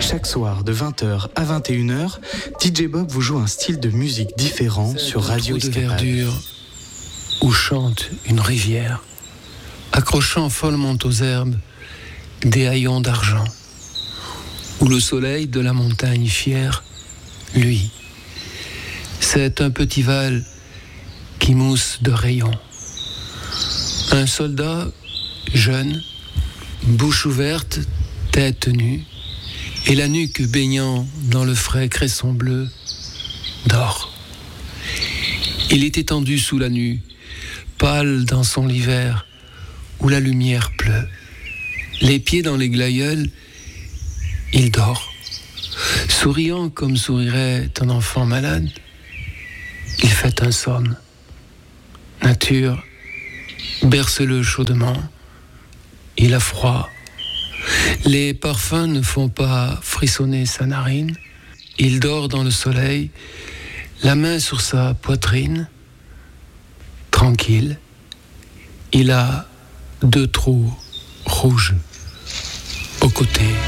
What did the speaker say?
Chaque soir de 20h à 21h, DJ Bob vous joue un style de musique différent sur Radio Escapade. De verdure où chante une rivière, accrochant follement aux herbes des haillons d'argent, où le soleil de la montagne fière, lui, c'est un petit val qui mousse de rayons. Un soldat jeune, bouche ouverte, tête nue, et la nuque baignant dans le frais cresson bleu, dort. Il est étendu sous la nue, pâle dans son lit vert, où la lumière pleut. Les pieds dans les glaïeuls, il dort. Souriant comme sourirait un enfant malade, il fait un somme. Nature, berce-le chaudement, il a froid. Les parfums ne font pas frissonner sa narine. Il dort dans le soleil, la main sur sa poitrine. Tranquille, il a 2 trous rouges au côté.